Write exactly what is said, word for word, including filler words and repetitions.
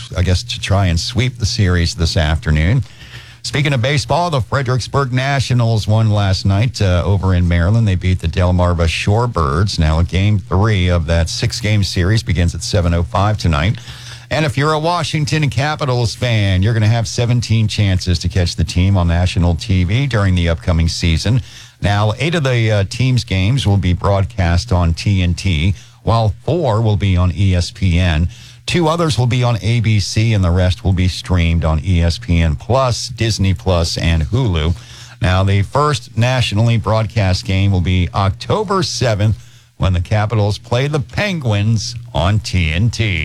I guess, to try and sweep the series this afternoon. Speaking of baseball, the Fredericksburg Nationals won last night uh, over in Maryland. They beat the Delmarva Shorebirds. Now, game three of that six-game series begins at seven oh five tonight. And if you're a Washington Capitals fan, you're going to have seventeen chances to catch the team on national T V during the upcoming season. Now, eight of the uh, team's games will be broadcast on T N T, while four will be on E S P N. Two others will be on A B C, and the rest will be streamed on E S P N Plus, Disney Plus, and Hulu. Now, the first nationally broadcast game will be October seventh when the Capitals play the Penguins on T N T.